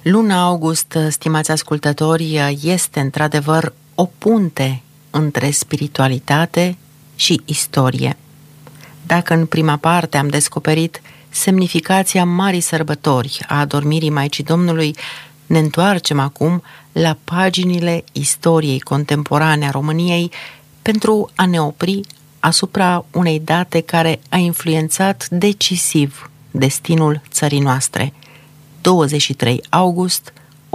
Luna August, stimați ascultători, este într-adevăr o punte între spiritualitate și istorie. Dacă în prima parte am descoperit semnificația marii sărbători a adormirii Maicii Domnului, ne întoarcem acum la paginile istoriei contemporane a României pentru a ne opri asupra unei date care a influențat decisiv destinul țării noastre. 23 august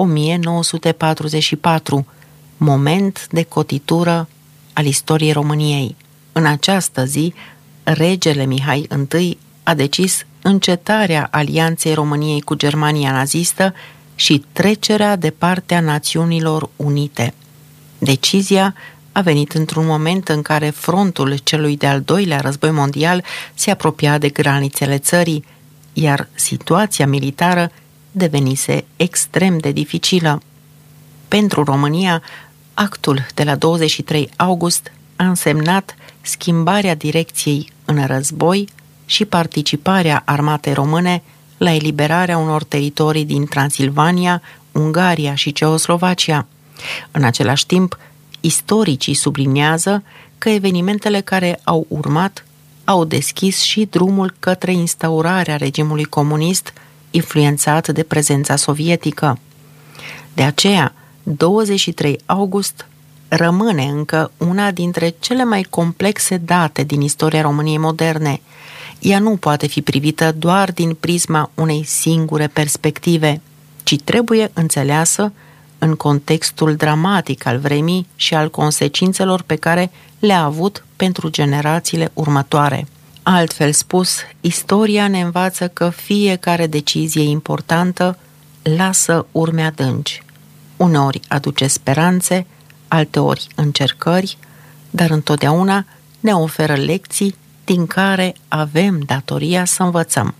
1944, moment de cotitură al istoriei României. În această zi, regele Mihai I a decis încetarea alianței României cu Germania nazistă și trecerea de partea Națiunilor Unite. Decizia a venit într-un moment în care frontul celui de-al doilea război mondial se apropia de granițele țării, iar situația militară devenise extrem de dificilă. Pentru România, actul de la 23 august a însemnat schimbarea direcției în război și participarea armatei române la eliberarea unor teritorii din Transilvania, Ungaria și Ceoslovacia. În același timp, istoricii subliniază că evenimentele care au urmat au deschis și drumul către instaurarea regimului comunist influențat de prezența sovietică. De aceea, 23 august rămâne încă una dintre cele mai complexe date din istoria României moderne. Ea nu poate fi privită doar din prisma unei singure perspective, ci trebuie înțeleasă în contextul dramatic al vremii și al consecințelor pe care le-a avut pentru generațiile următoare. Altfel spus, istoria ne învață că fiecare decizie importantă lasă urme adânci. Uneori aduce speranțe, alteori încercări, dar întotdeauna ne oferă lecții din care avem datoria să învățăm.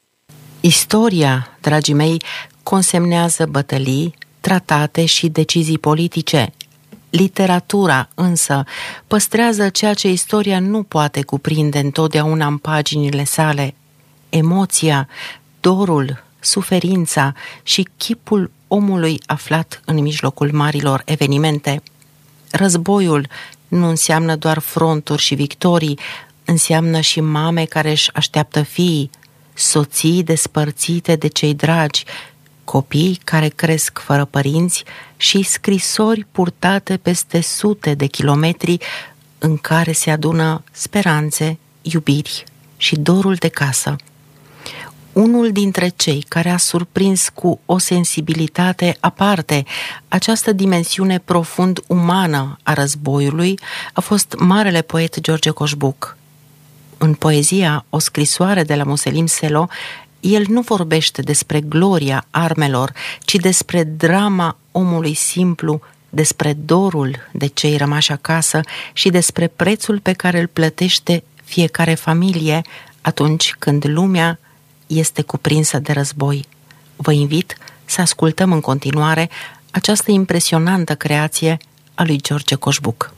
Istoria, dragii mei, consemnează bătălii, tratate și decizii politice. Literatura, însă, păstrează ceea ce istoria nu poate cuprinde întotdeauna în paginile sale: emoția, dorul, suferința și chipul omului aflat în mijlocul marilor evenimente. Războiul nu înseamnă doar fronturi și victorii, înseamnă și mame care își așteaptă fiii, soții despărțite de cei dragi, copii care cresc fără părinți și scrisori purtate peste sute de kilometri în care se adună speranțe, iubiri și dorul de casă. Unul dintre cei care a surprins cu o sensibilitate aparte această dimensiune profund umană a războiului a fost marele poet George Coșbuc. În poezia O scrisoare de la Muselim Selo, el nu vorbește despre gloria armelor, ci despre drama omului simplu, despre dorul de cei rămași acasă și despre prețul pe care îl plătește fiecare familie atunci când lumea este cuprinsă de război. Vă invit să ascultăm în continuare această impresionantă creație a lui George Coșbuc.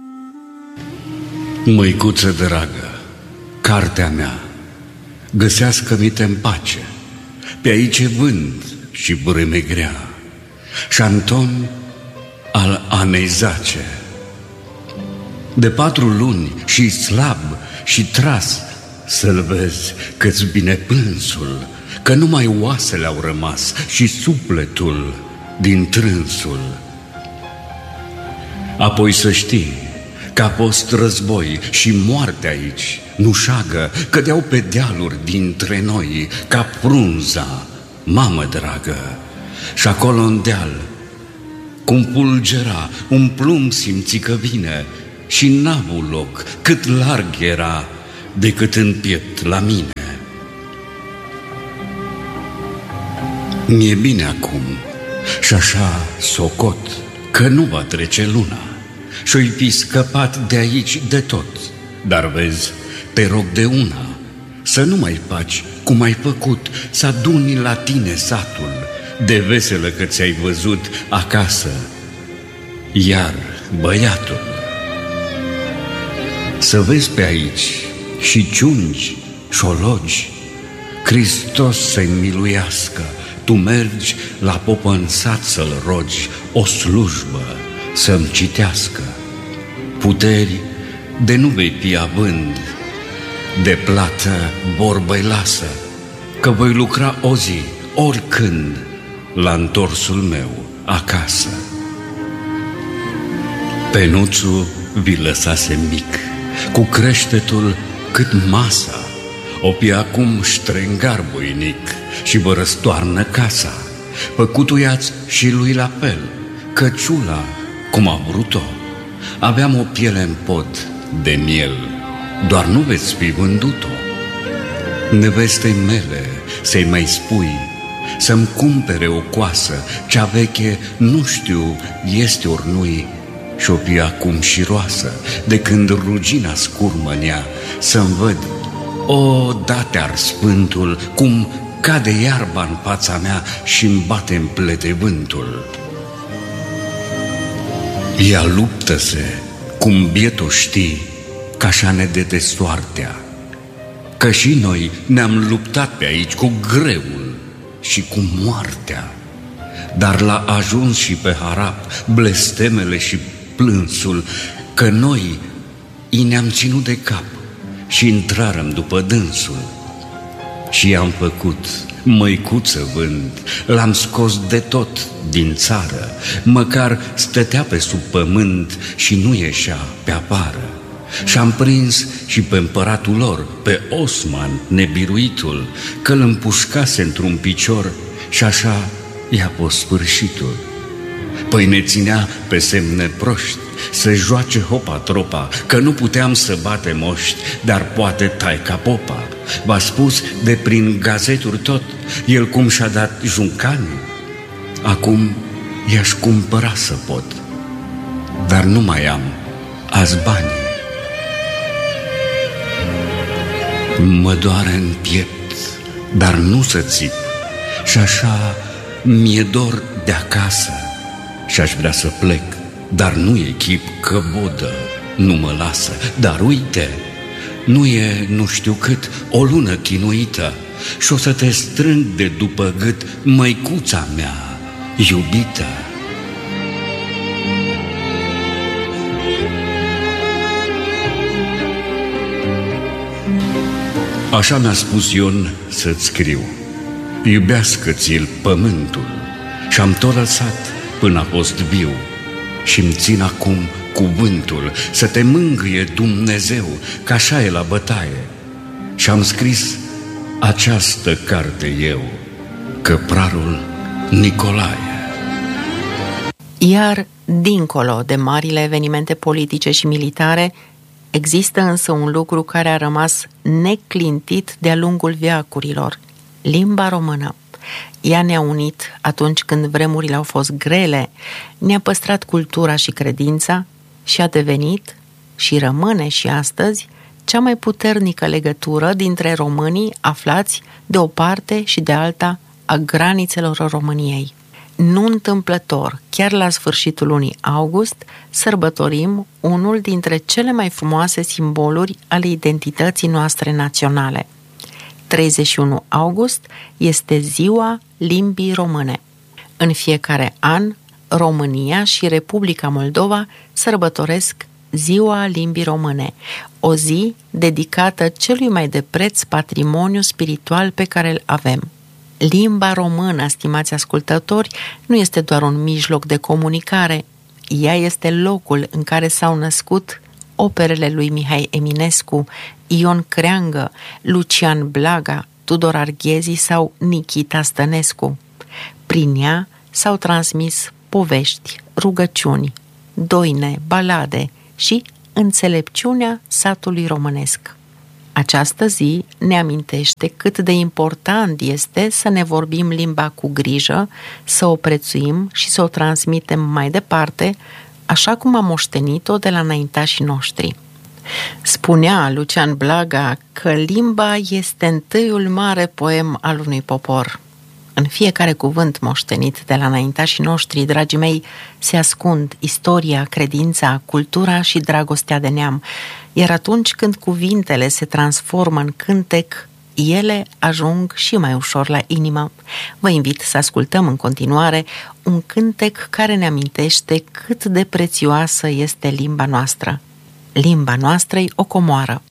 Măicuță dragă, cartea mea, găsească-mi-te în pace, pe aici e vânt și vreme grea, șanton al Anei zace. De 4 luni și slab și tras să-l vezi că-ți bine plânsul, că numai oasele au rămas și sufletul din trânsul. Apoi să știi că a fost război și moarte aici, nușagă, cădeau pe dealuri dintre noi ca frunza, mamă dragă. Și acolo în deal, cum pulgera, un plumb simți că vine și n-a avut loc, cât larg era decât în piept la mine. Mi-e bine acum și așa socot că nu va trece luna și-o-i fi scăpat de aici de tot. Dar vezi, te rog de una, să nu mai faci cum ai făcut, să aduni la tine satul, de veselă că ți-ai văzut acasă iar băiatul. Să vezi pe aici și ciungi, șologi, Hristos să-i miluiască tu mergi la popă în sat să-l rogi o slujbă să-mi citească. Puteri de nu vei fi având, de plată vorbă-i lasă, că voi lucra o zi, oricând, la întorsul meu acasă. Penuțul vi lăsase mic, cu creștetul cât masa, o fi acum ștrengar voinic și vă răstoarnă casa. Păcutuiați și lui la fel, căciula cum a vrut-o. Aveam o piele în pod de miel, doar nu veți fi vândut-o. Nevestei mele să-i mai spui să-mi cumpere o coasă, cea veche nu știu este ori nu-i, și-o fi acum șiroasă, de când rugina scurmă-nea, să-mi văd, o, date-ar sfântul, cum cade iarba în fața mea și-mi bate în plete vântul. Ea luptă-se, cum bietul știi, că așa ne dete soartea, că și noi ne-am luptat pe aici cu greul și cu moartea, dar l-a ajuns și pe harap blestemele și plânsul, că noi i ne-am ținut de cap și intrarăm după dânsul. Și i-am făcut măicuță vând, l-am scos de tot din țară, măcar stătea pe sub pământ și nu ieșea pe afară. Și-am prins și pe împăratul lor, pe Osman nebiruitul, că îl împușcase într-un picior și așa i-a fost sfârșitul. Păi ne ținea pe semne proști să joace hopa-tropa, că nu puteam să batem moști, dar poate taica popa. V-a spus de prin gazeturi tot, el cum și-a dat juncanii. Acum i-aș cumpăra să pot, dar nu mai am azi banii. Mă doare în piept, dar nu să țip, și așa mi-e dor de acasă. Și-aș vrea să plec, dar nu e chip, că bodă nu mă lasă. Dar uite, nu e nu știu cât, o lună chinuită, și o să te strâng de după gât, măicuța mea iubită. Așa mi-a spus Ion să-ți scriu, iubească-ți-l pământul, și-am tot lăsat până a fost viu și-mi țin acum cuvântul, să te mângâie Dumnezeu, că așa e la bătaie. Și-am scris această carte eu, Căprarul Nicolae. Iar, dincolo de marile evenimente politice și militare, există însă un lucru care a rămas neclintit de-a lungul veacurilor: limba română. Ea ne-a unit atunci când vremurile au fost grele, ne-a păstrat cultura și credința și a devenit, și rămâne și astăzi, cea mai puternică legătură dintre românii aflați de o parte și de alta a granițelor României. Nu întâmplător, chiar la sfârșitul lunii august, sărbătorim unul dintre cele mai frumoase simboluri ale identității noastre naționale. 31 august este Ziua Limbii Române. În fiecare an, România și Republica Moldova sărbătoresc Ziua Limbii Române, o zi dedicată celui mai de preț patrimoniu spiritual pe care îl avem. Limba română, stimați ascultători, nu este doar un mijloc de comunicare, ea este locul în care s-au născut operele lui Mihai Eminescu, Ion Creangă, Lucian Blaga, Tudor Arghezi sau Nikita Stănescu. Prin ea s-au transmis povești, rugăciuni, doine, balade și înțelepciunea satului românesc. Această zi ne amintește cât de important este să ne vorbim limba cu grijă, să o prețuim și să o transmitem mai departe, așa cum am moștenit-o de la înaintașii noștri. Spunea Lucian Blaga că limba este întâiul mare poem al unui popor. În fiecare cuvânt moștenit de la înaintașii noștri, dragii mei, se ascund istoria, credința, cultura și dragostea de neam. Iar atunci când cuvintele se transformă în cântec, ele ajung și mai ușor la inimă. Vă invit să ascultăm în continuare un cântec care ne amintește cât de prețioasă este limba noastră. Limba noastră-i o comoară.